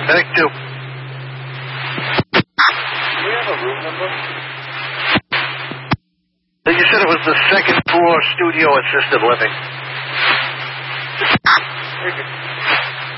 Medic 2. Do we have a room number? You said it was the second floor studio assisted living. Very good.